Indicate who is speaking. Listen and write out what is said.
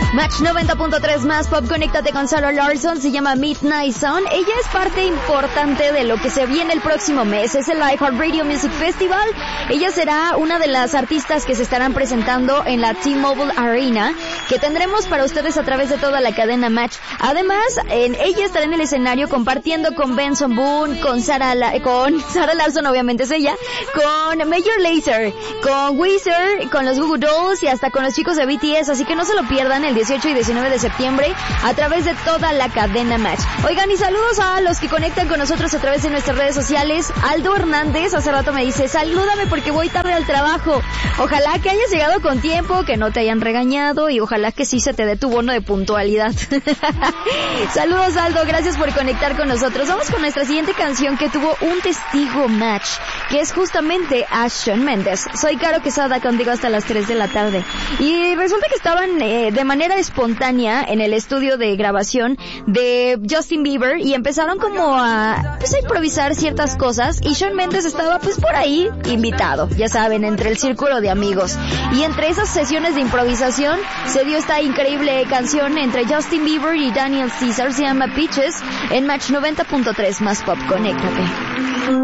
Speaker 1: Match 90.3 más pop, conéctate con Sarah Larson, se llama Midnight Sun. Ella es parte importante de lo que se viene el próximo mes, es el iHeartRadio Music Festival. Ella será una de las artistas que se estarán presentando en la T-Mobile Arena, que tendremos para ustedes a través de toda la cadena Match. Además, ella estará en el escenario compartiendo con Benson Boone, con Sarah Larson, obviamente es ella, con Major Lazer, con Weezer, con los Goo Goo Dolls y hasta con los chicos de BTS, así que no se lo pierdan el 18 y 19 de septiembre a través de toda la cadena Match. Oigan, y saludos a los que conectan con nosotros a través de nuestras redes sociales. Aldo Hernández hace rato me dice, salúdame porque voy tarde al trabajo. Ojalá que hayas llegado con tiempo, que no te hayan regañado y ojalá que sí se te dé tu bono de puntualidad. Saludos, Aldo, gracias por conectar con nosotros. Vamos con nuestra siguiente canción que tuvo un testigo Match, que es justamente a Shawn Mendes. Soy Caro Quesada, contigo hasta las 3 de la tarde. Y resulta que estaban de manera espontánea en el estudio de grabación de Justin Bieber y empezaron como a improvisar ciertas cosas y Shawn Mendes estaba por ahí invitado, ya saben, entre el círculo de amigos. Y entre esas sesiones de improvisación se dio esta increíble canción entre Justin Bieber y Daniel Caesar, se llama Peaches, en Match 90.3 más pop, conéctate.